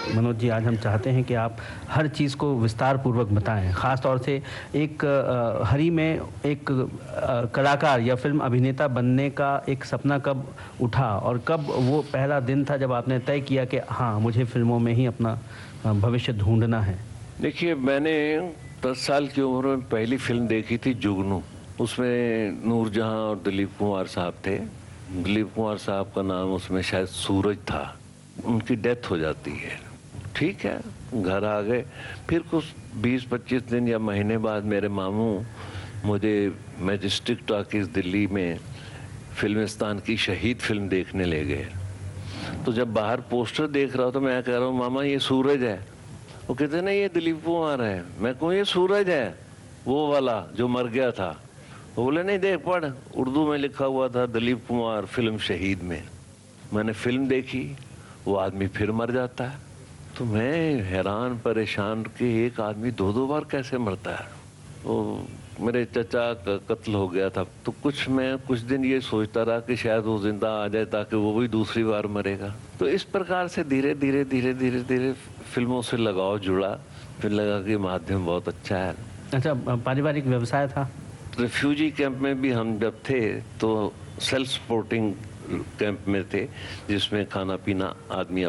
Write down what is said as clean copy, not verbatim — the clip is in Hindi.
मनोज जी, आज हम चाहते हैं कि आप हर चीज़ को विस्तार पूर्वक बताएं। ख़ास तौर से एक हरी में एक कलाकार या फिल्म अभिनेता बनने का एक सपना कब उठा और कब वो पहला दिन था जब आपने तय किया कि हाँ, मुझे फिल्मों में ही अपना भविष्य ढूंढना है? देखिए, मैंने 10 साल की उम्र में पहली फिल्म देखी थी जुगनू। उसमें नूरजहां और दिलीप कुमार साहब थे। दिलीप कुमार साहब का नाम उसमें शायद सूरज था। उनकी डेथ हो जाती है। ठीक है, घर आ गए। फिर कुछ 20-25 दिन या महीने बाद मेरे मामू मुझे मैजेस्टिक टॉकीज दिल्ली में फिल्मिस्तान की शहीद फिल्म देखने ले गए। तो जब बाहर पोस्टर देख रहा हो तो मैं कह रहा हूँ, मामा ये सूरज है। वो कहते नहीं, ये दिलीप कुमार है। मैं कहूँ ये सूरज है, वो वाला जो मर गया था। वो बोले नहीं, देख पढ़, उर्दू में लिखा हुआ था दिलीप कुमार फिल्म शहीद में। मैंने फिल्म देखी, वो आदमी फिर मर जाता है। तो मैं हैरान परेशान कि एक आदमी 2-2 बार कैसे मरता है। तो मेरे चचा का कत्ल हो गया था, तो मैं कुछ दिन ये सोचता रहा कि शायद वो जिंदा आ जाए ताकि वो भी दूसरी बार मरेगा। तो इस प्रकार से धीरे धीरे धीरे धीरे धीरे फिल्मों से लगाव जुड़ा। फिर लगा कि माध्यम बहुत अच्छा है। अच्छा, पारिवारिक व्यवसाय था? रिफ्यूजी कैंप में भी हम जब थे तो सेल्फ सपोर्टिंग कैंप में थे, जिसमें खाना पीना आदमी